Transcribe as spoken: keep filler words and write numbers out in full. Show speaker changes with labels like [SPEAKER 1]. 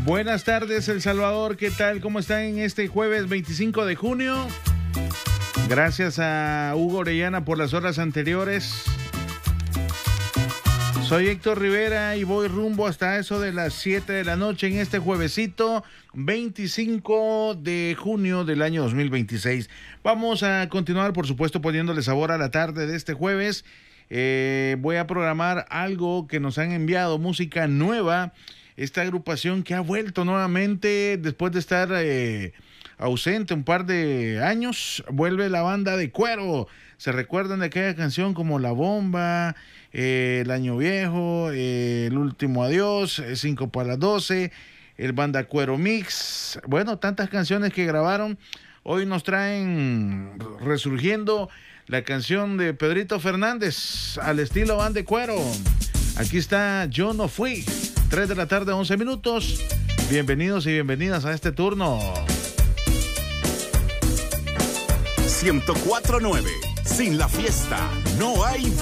[SPEAKER 1] Buenas tardes, El Salvador. ¿Qué tal? ¿Cómo están en este jueves veinticinco de junio? Gracias a Hugo Orellana por las horas anteriores. Soy Héctor Rivera y voy rumbo hasta eso de las siete de la noche en este juevesito veinticinco de junio del año dos mil veintiséis. Vamos a continuar, por supuesto, poniéndole sabor a la tarde de este jueves. Eh, voy a programar algo que nos han enviado, música nueva. Esta agrupación que ha vuelto nuevamente después de estar eh, ausente un par de años, vuelve la banda de Cuero. Se recuerdan de aquella canción como La Bomba, eh, El Año Viejo, eh, El Último Adiós, eh, Cinco para las doce, el Banda Cuero Mix. Bueno, tantas canciones que grabaron. Hoy nos traen resurgiendo la canción de Pedrito Fernández al estilo Banda de Cuero. Aquí está Yo No Fui. tres de la tarde, once minutos. Bienvenidos y bienvenidas a este turno.
[SPEAKER 2] ciento cuatro punto nueve. Sin la fiesta no hay